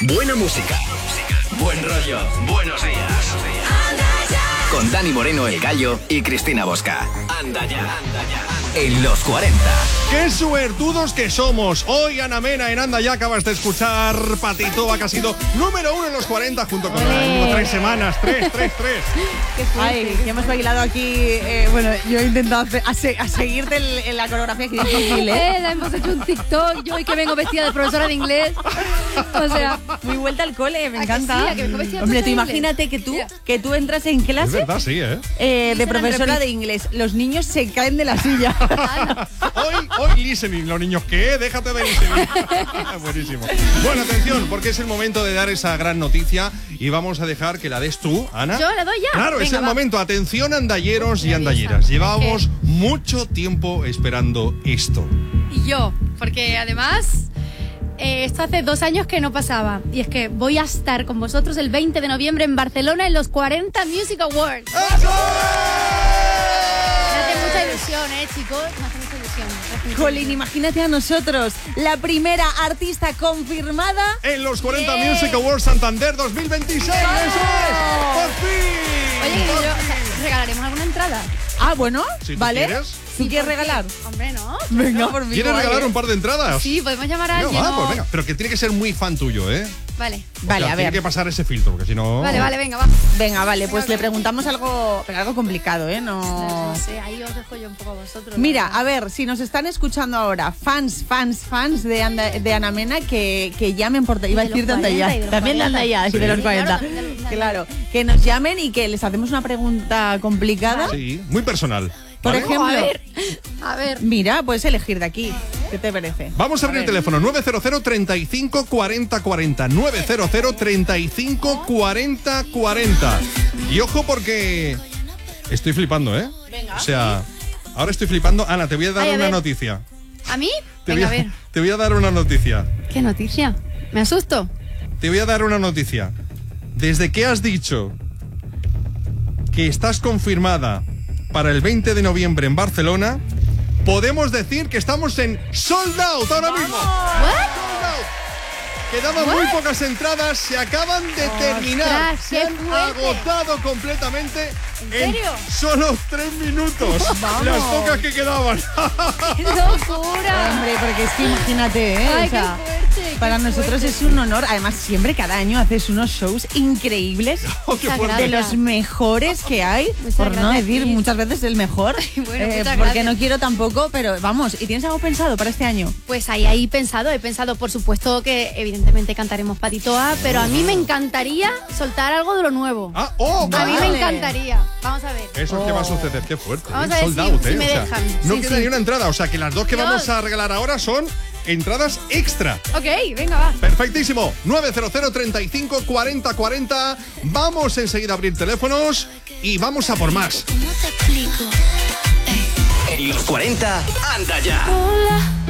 Buena música. Buen rollo. Buenos días. Con Dani Moreno, El Gallo, y Cristina Bosca. Anda ya. En los 40. ¡Qué suertudos que somos! Hoy Ana Mena en Anda ya acabas de escuchar Patitoa, que ha sido número 1 en los 40 junto con Ana. 3 semanas. 3. Ay, que hemos bailado aquí. Bueno, yo he intentado a seguirte en la coreografía que difícil, hemos hecho un TikTok. Yo hoy que vengo vestida de profesora de inglés. O sea, muy vuelta al cole, me encanta. Sí, que vengo vestida de Hombre, tú profesora de imagínate que tú entras en clase. Es verdad, sí, de profesora de inglés. Los niños se caen de la silla. Hoy listening, los niños, ¿qué? Déjate de listening. Buenísimo. Bueno, atención, porque es el momento de dar esa gran noticia y vamos a dejar que la des tú, Ana. Yo la doy ya. Claro, Venga, es el va. momento. Atención, andalleros y andalleras. Llevábamos mucho tiempo esperando esto. Y yo, porque además esto hace 2 años que no pasaba. Y es que voy a estar con vosotros el 20 de noviembre en Barcelona en los 40 Music Awards. ¡Eso! Me hace mucha ilusión, chicos. Me hace mucha ilusión. Colin, imagínate a nosotros, la primera artista confirmada En los 40 Music Awards Santander 2026. ¡Eso es! ¡Por fin! Oye, ¡Por yo, fin! ¿regalaremos alguna entrada? Ah, bueno, Si tú vale. quieres. ¿Tú quieres ¿por qué? regalar? Hombre, no. Venga, por mí. ¿Quieres regalar un par de entradas? Sí, podemos llamar a Venga, alguien. va, ¿no? pues venga. Pero que tiene que ser muy fan tuyo, ¿eh? Vale. Vale, O sea, a tiene ver. que pasar ese filtro, porque si no... Vale, venga, va. Venga, vale, pues le preguntamos algo, pero algo complicado, ¿eh? No sé, ahí os dejo yo un poco a vosotros. Mira, ¿no? a ver, si nos están escuchando ahora fans de Ana Mena, que llamen por... Iba a de decir los de 40 Andaya. y de los También de 40. Andaya, y de los Sí, 40. claro, también de los 40. Claro, que nos llamen y que les hacemos una pregunta complicada. Sí, muy personal. Por ¿vale? ejemplo, A ver. mira, puedes elegir de aquí. ¿Qué te parece? Vamos a abrir el teléfono 900 35 40 40. 900 35 40 40. Y ojo porque estoy flipando, ¿eh? Venga. O sea, ahora estoy flipando. Ana, te voy a dar Ay, a una ver. noticia. ¿A mí? Te Venga, voy a ver. te voy a dar una noticia. ¿Qué noticia? ¿Me asusto? Te voy a dar una noticia. Desde que has dicho que estás confirmada para el 20 de noviembre en Barcelona, podemos decir que estamos en sold out ahora mismo. Sold out. Quedaban muy pocas entradas, se acaban de terminar. Ostras, Se qué han fuerte. agotado completamente ¿En serio? solo 3 minutos. Vamos. Las pocas que quedaban. ¡Qué locura! Hombre, porque es que imagínate, ¿eh? Ay, O sea, qué fuerte. qué para nosotros fuerte. es un honor. Además, siempre, cada año, haces unos shows increíbles. Oh, qué Muchas fuerte. De gracias. los mejores que hay, Muchas por no gracias, decir Cris. muchas veces el mejor, Bueno, muchas porque gracias. no quiero tampoco, pero vamos, ¿y tienes algo pensado para este año? Pues ahí he pensado, por supuesto que evidentemente cantaremos Patitoa, pero a mí me encantaría soltar algo de lo nuevo. Ah, oh, A mí vale. me encantaría. Vamos a ver. Eso es que va a suceder, qué fuerte. Vamos a ver Sold si- out, si me O sea, dejan. no Sí, queda sí. ni una entrada, o sea que las dos que Dios. vamos a regalar ahora son entradas extra. Ok, venga, va. Perfectísimo. 900 35 40 40. Vamos enseguida a abrir teléfonos y vamos a por más. En los 40, anda ya. Hola,